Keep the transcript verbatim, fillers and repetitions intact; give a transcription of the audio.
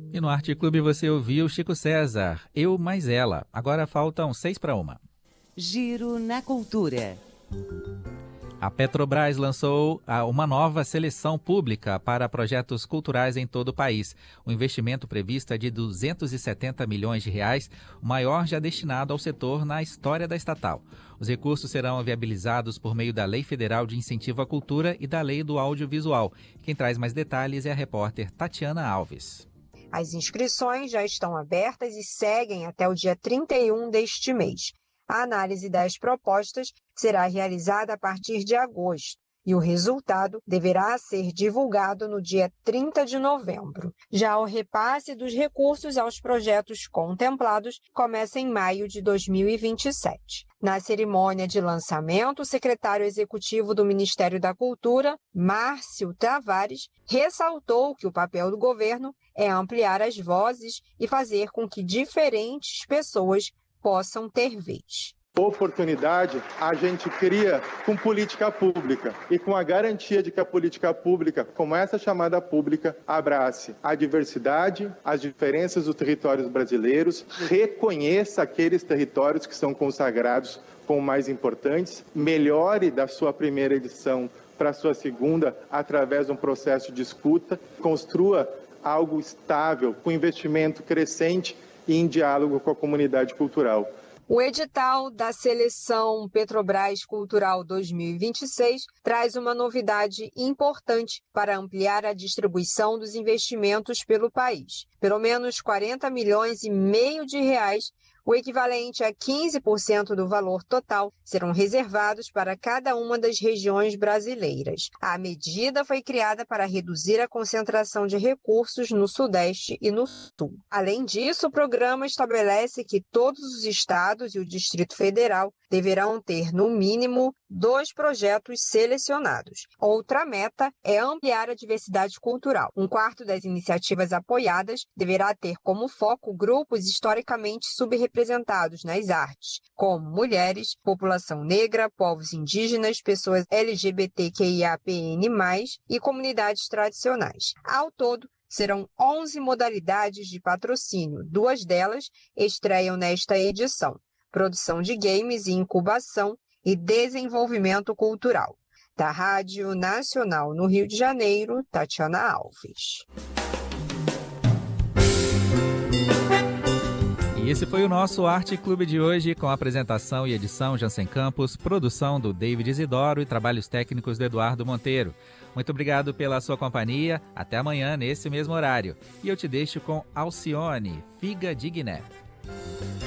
E no Arte Clube você ouviu Chico César, Eu Mais Ela. Agora faltam seis para uma. Giro na Cultura. A Petrobras lançou uma nova seleção pública para projetos culturais em todo o país. O investimento previsto é de duzentos e setenta milhões de reais, o maior já destinado ao setor na história da estatal. Os recursos serão viabilizados por meio da Lei Federal de Incentivo à Cultura e da Lei do Audiovisual. Quem traz mais detalhes é a repórter Tatiana Alves. As inscrições já estão abertas e seguem até o dia trinta e um deste mês. A análise das propostas será realizada a partir de agosto e o resultado deverá ser divulgado no dia trinta de novembro. Já o repasse dos recursos aos projetos contemplados começa em maio de dois mil e vinte e sete. Na cerimônia de lançamento, o secretário executivo do Ministério da Cultura, Márcio Tavares, ressaltou que o papel do governo é ampliar as vozes e fazer com que diferentes pessoas possam ter vez. Oportunidade a gente cria com política pública e com a garantia de que a política pública, como essa chamada pública, abrace a diversidade, as diferenças dos territórios brasileiros, reconheça aqueles territórios que são consagrados como mais importantes, melhore da sua primeira edição para a sua segunda através de um processo de escuta, construa algo estável, com investimento crescente e em diálogo com a comunidade cultural. O edital da seleção Petrobras Cultural dois mil e vinte e seis traz uma novidade importante para ampliar a distribuição dos investimentos pelo país. Pelo menos quarenta milhões e meio de reais, o equivalente a quinze por cento do valor total, serão reservados para cada uma das regiões brasileiras. A medida foi criada para reduzir a concentração de recursos no Sudeste e no Sul. Além disso, o programa estabelece que todos os estados e o Distrito Federal deverão ter, no mínimo, dois projetos selecionados. Outra meta é ampliar a diversidade cultural. Um quarto das iniciativas apoiadas deverá ter como foco grupos historicamente subrepresentados nas artes, como mulheres, população negra, povos indígenas, pessoas L G B T Q I A P N mais, e comunidades tradicionais. Ao todo, serão onze modalidades de patrocínio. Duas delas estreiam nesta edição: produção de games e incubação e desenvolvimento cultural. Da Rádio Nacional no Rio de Janeiro, Tatiana Alves. E esse foi o nosso Arte Clube de hoje, com a apresentação e edição Jansen Campos, produção do David Isidoro e trabalhos técnicos do Eduardo Monteiro. Muito obrigado pela sua companhia. Até amanhã, nesse mesmo horário. E eu te deixo com Alcione, Figa de Guiné.